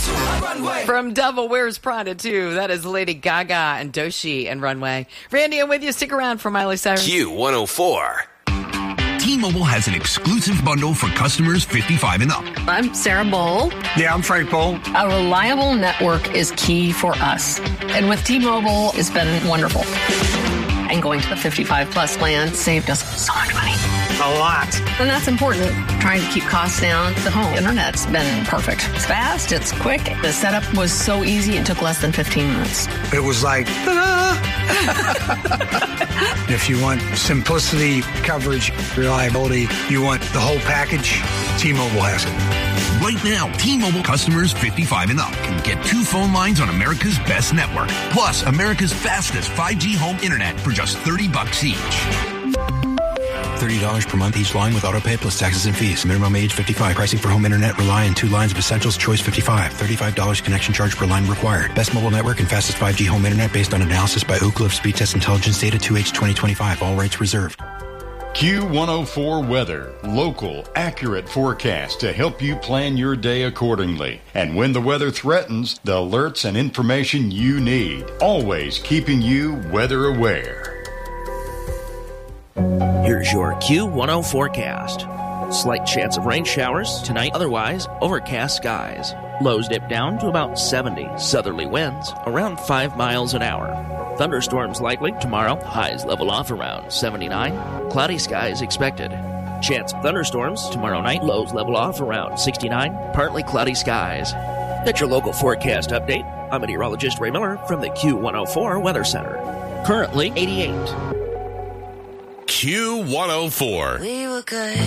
From Devil Wears Prada 2, that is Lady Gaga and Doechii and Runway. Randy, I'm with you. Stick around for Miley Cyrus. Q104. T-Mobile has an exclusive bundle for customers 55 and up. I'm Sarah Bowl. Yeah, I'm Frank Bowl. A reliable network is key for us. And with T-Mobile, it's been wonderful. And going to the 55-plus plan saved us so much money. A lot. And that's important. Trying to keep costs down. The home internet's been perfect. It's fast. It's quick. The setup was so easy. It took less than 15 minutes. It was like, ta-da! If you want simplicity, coverage, reliability, you want the whole package, T-Mobile has it. Right now, T-Mobile customers 55 and up can get 2 phone lines on America's best network, plus America's fastest 5G home internet for just $30 each. $30 per month each line with autopay plus taxes and fees. Minimum age 55. Pricing for home internet rely on 2 lines of Essentials Choice 55. $35 connection charge per line required. Best mobile network and fastest 5G home internet based on analysis by Ookla of Speed Test Intelligence Data 2H 2025. All rights reserved. Q104 Weather. Local, accurate forecast to help you plan your day accordingly. And when the weather threatens, the alerts and information you need. Always keeping you weather aware. Here's your Q10 forecast. Slight chance of rain showers tonight, otherwise overcast skies. Lows dip down to about 70. Southerly winds around 5 miles an hour. Thunderstorms likely tomorrow. Highs level off around 79. Cloudy skies expected. Chance of thunderstorms tomorrow night. Lows level off around 69. Partly cloudy skies. That's your local forecast update. I'm meteorologist Ray Miller from the Q104 Weather Center. Currently 88. Q104. We were good.